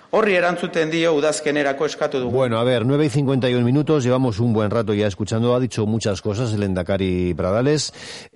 Horri erantzuten dio udazkenerako eskatu dugu. Bueno, a ver, 9:51, llevamos un buen rato ya escuchando, ha dicho muchas cosas el Endacari Pradales.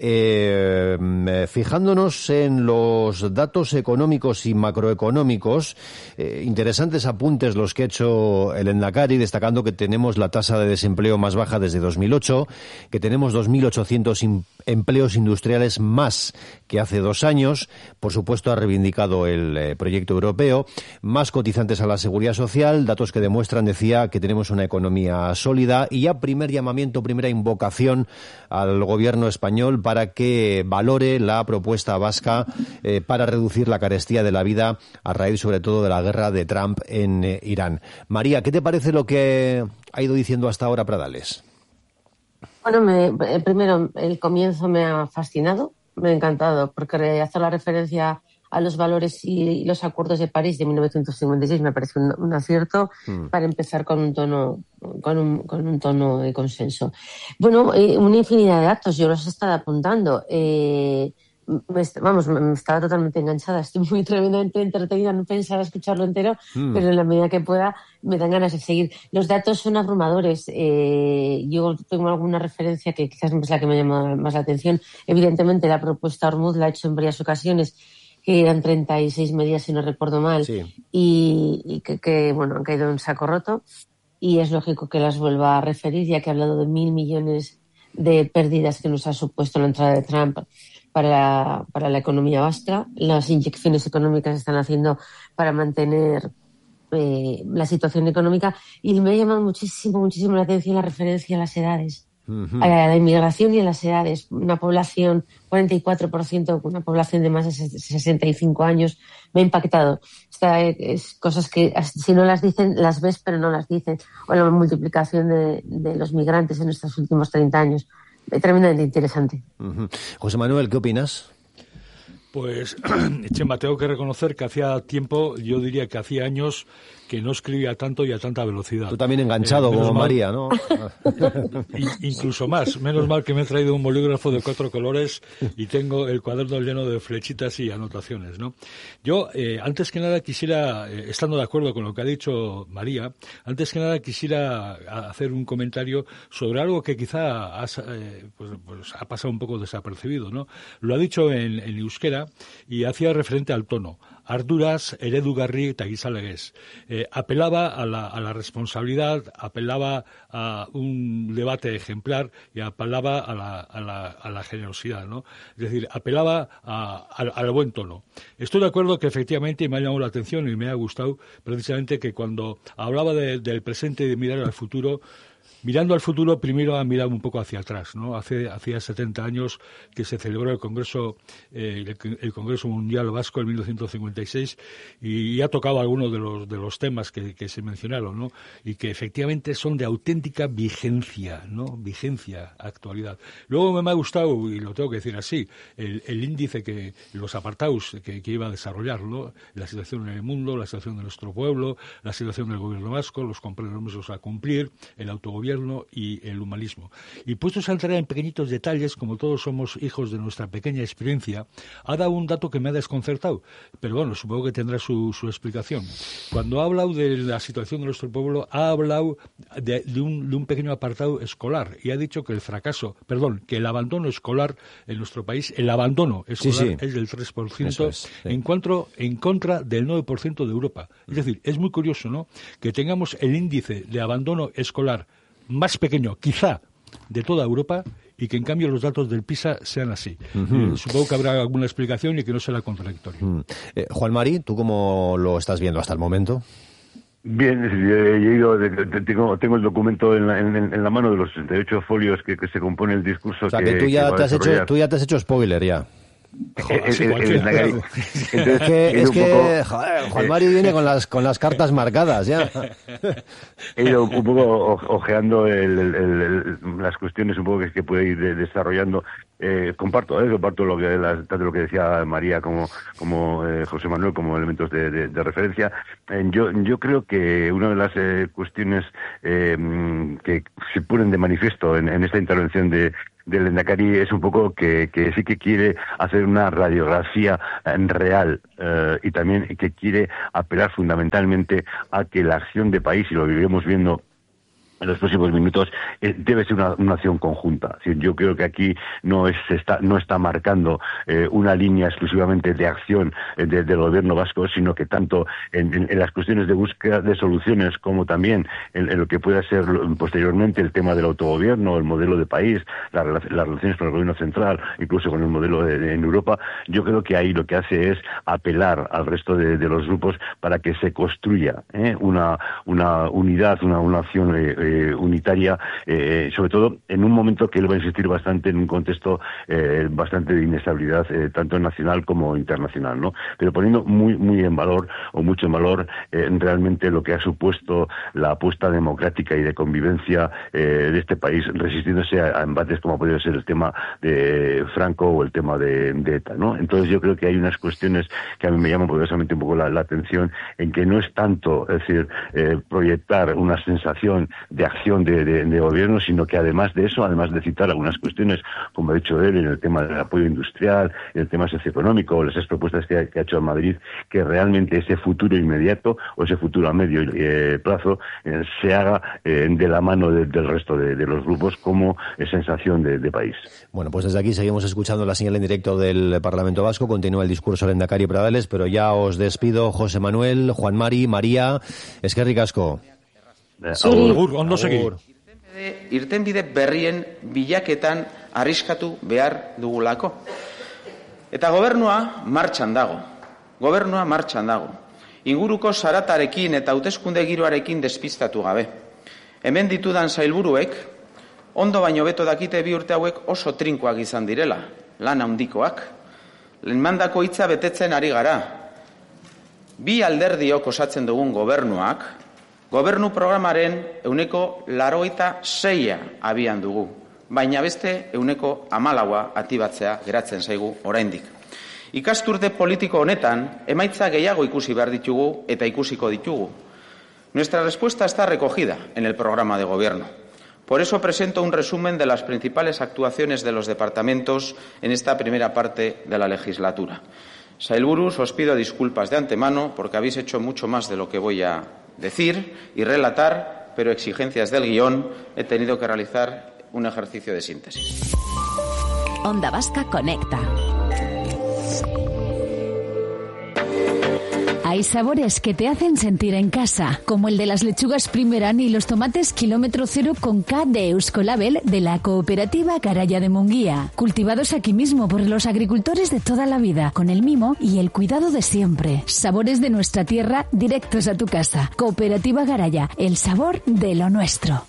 Fijándonos en los datos económicos y macroeconómicos, interesantes apuntes los que ha hecho el Endacari, destacando que tenemos la tasa de desempleo más baja desde 2008, que tenemos 2.800 empleos industriales más que hace 2 años, por supuesto ha reivindicado el proyecto europeo, más cotizantes a la seguridad social, datos que demuestran, decía, que tenemos una economía sólida y ya primer llamamiento, primera invocación al gobierno español para que valore la propuesta vasca para reducir la carestía de la vida a raíz sobre todo de la guerra de Trump en Irán. María, ¿qué te parece lo que ha ido diciendo hasta ahora Pradales? Bueno, primero, el comienzo me ha fascinado, me ha encantado, porque hace la referencia a los valores y los acuerdos de París de 1956 me parece un acierto para empezar con un tono de consenso. Bueno, una infinidad de datos, yo los he estado apuntando. Me estaba totalmente enganchada, estoy muy tremendamente entretenida, no pensaba escucharlo entero, pero en la medida que pueda me dan ganas de seguir. Los datos son abrumadores. Yo tengo alguna referencia que quizás es la que me llama más la atención. Evidentemente la propuesta Ormuz la ha hecho en varias ocasiones, que eran 36 medidas, si no recuerdo mal, sí. y que han caído en saco roto, y es lógico que las vuelva a referir, ya que ha hablado de 1.000 millones de pérdidas que nos ha supuesto la entrada de Trump para la economía vasca, las inyecciones económicas que están haciendo para mantener la situación económica, y me ha llamado muchísimo la atención la referencia a las edades. A la inmigración y a las edades. Una población, 44%, una población de más de 65 años, me ha impactado. Es cosas que, si no las dicen, las ves, pero no las dicen. O la multiplicación de los migrantes en estos últimos 30 años. Tremendamente interesante. José Manuel, ¿qué opinas? Pues, Chema, tengo que reconocer que hacía tiempo, yo diría que hacía años, que no escribía tanto y a tanta velocidad. Tú también enganchado como María, ¿no? Incluso más. Menos mal que me he traído un bolígrafo de 4 colores y tengo el cuaderno lleno de flechitas y anotaciones, ¿no? Yo, antes que nada quisiera, estando de acuerdo con lo que ha dicho María, antes que nada quisiera hacer un comentario sobre algo que quizá ha pasado un poco desapercibido, ¿no? Lo ha dicho en euskera y hacía referente al tono. Arduraz, eredugarri eta gizalegez. Apelaba a la responsabilidad, apelaba a un debate ejemplar y apelaba a la generosidad, ¿no? Es decir, apelaba al buen tono. Estoy de acuerdo que efectivamente me ha llamado la atención y me ha gustado precisamente que cuando hablaba del presente y de mirar al futuro, mirando al futuro, primero ha mirado un poco hacia atrás, ¿no? Hacía 70 años que se celebró el Congreso Mundial Vasco en 1956 y ha tocado algunos de los temas que se mencionaron, ¿no? Y que efectivamente son de auténtica vigencia, ¿no? Vigencia, actualidad. Luego me ha gustado, y lo tengo que decir así, el índice los apartados que iba a desarrollar, ¿no? La situación en el mundo, la situación de nuestro pueblo, la situación del gobierno vasco, los compromisos a cumplir, el autogobierno y el humanismo. Y puestos a entrar en pequeñitos detalles, como todos somos hijos de nuestra pequeña experiencia, ha dado un dato que me ha desconcertado, pero bueno, supongo que tendrá su explicación. Cuando ha hablado de la situación de nuestro pueblo, ha hablado de un pequeño apartado escolar y ha dicho que que el abandono escolar en nuestro país, el abandono escolar es del 3%, en contra del 9% de Europa. Es decir, es muy curioso, ¿no?, que tengamos el índice de abandono escolar más pequeño, quizá, de toda Europa, y que en cambio los datos del PISA sean así. Supongo que habrá alguna explicación y que no será contradictorio. Juan Mari, ¿tú cómo lo estás viendo hasta el momento? Bien, tengo el documento en la mano de los 68 folios que se compone el discurso. O sea, que tú ya te has hecho spoiler ya. Joder, es que Juan Mari viene con las cartas marcadas ya. He ido un poco ojeando las cuestiones un poco que puede ir desarrollando. Comparto tanto lo que decía María como José Manuel como elementos de referencia. Yo creo que una de las cuestiones que se ponen de manifiesto en esta intervención de del Lehendakari es un poco que sí que quiere hacer una radiografía real y también que quiere apelar fundamentalmente a que la acción de país, y lo iremos viendo en los próximos minutos, debe ser una acción conjunta. Es decir, yo creo que aquí no está marcando una línea exclusivamente de acción del gobierno vasco, sino que tanto en las cuestiones de búsqueda de soluciones como también en lo que pueda ser posteriormente el tema del autogobierno, el modelo de país, las relaciones con el gobierno central, incluso con el modelo en Europa, yo creo que ahí lo que hace es apelar al resto de los grupos para que se construya una unidad, una acción unitaria, sobre todo en un momento que él va a insistir bastante en un contexto bastante de inestabilidad, tanto nacional como internacional, ¿no? Pero poniendo muy en valor, o mucho en valor, realmente lo que ha supuesto la apuesta democrática y de convivencia de este país, resistiéndose a embates como ha podido ser el tema de Franco o el tema de ETA, ¿no? Entonces yo creo que hay unas cuestiones que a mí me llaman poderosamente un poco la atención, en que no es tanto, es decir, proyectar una sensación de acción de gobierno, sino que además de eso, además de citar algunas cuestiones, como ha dicho él, en el tema del apoyo industrial, en el tema socioeconómico, o esas propuestas que ha hecho a Madrid, que realmente ese futuro inmediato o ese futuro a medio plazo se haga de la mano del resto de los grupos como sensación de país. Bueno, pues desde aquí seguimos escuchando la señal en directo del Parlamento Vasco. Continúa el discurso del Lehendakari Pradales, pero ya os despido. José Manuel, Juan Mari, María, eskerrik asko. Ondo segi. Irtenbide berrien bilaketan arriskatu behar dugulako. Eta gobernua martxan dago. Inguruko zaratarekin eta hauteskunde giroarekin despistatu gabe. Hemen ditudan sailburuek, ondo baino beto dakite bi urte hauek oso trinkoak izan direla, lan handikoak. Lehenmandako hitza betetzen ari gara. Bi alderdiok osatzen dugun gobernuak, gobernu programaren 86% abian dugu, baina beste 14% atibatzea geratzen zaigu oraindik. Ikasturte politiko honetan, emaitza gehiago ikusi behar ditugu eta ikusiko ditugu. Nuestra respuesta está recogida en el programa de gobierno. Por eso presento un resumen de las principales actuaciones de los departamentos en esta primera parte de la legislatura. Sailburus, os pido disculpas de antemano porque habéis hecho mucho más de lo que voy a decir y relatar, pero exigencias del guión, he tenido que realizar un ejercicio de síntesis. Onda Vasca Conecta. Hay sabores que te hacen sentir en casa, como el de las lechugas Primeran y los tomates kilómetro cero con K de Euskolabel de la cooperativa Garaya de Munguía, cultivados aquí mismo por los agricultores de toda la vida, con el mimo y el cuidado de siempre. Sabores de nuestra tierra directos a tu casa. Cooperativa Garaya, el sabor de lo nuestro.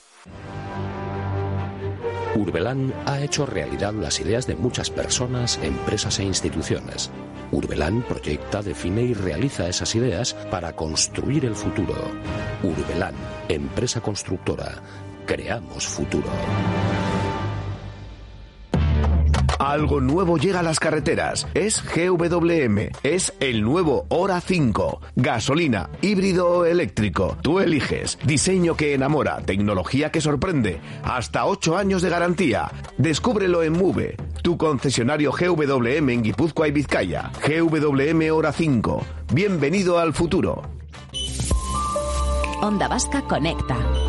Urbelán ha hecho realidad las ideas de muchas personas, empresas e instituciones. Urbelán proyecta, define y realiza esas ideas para construir el futuro. Urbelán, empresa constructora. Creamos futuro. Algo nuevo llega a las carreteras. Es GWM. Es el nuevo Hora 5. Gasolina, híbrido o eléctrico. Tú eliges. Diseño que enamora. Tecnología que sorprende. Hasta 8 años de garantía. Descúbrelo en Move. Tu concesionario GWM en Guipúzcoa y Vizcaya. GWM Hora 5. Bienvenido al futuro. Onda Vasca Conecta.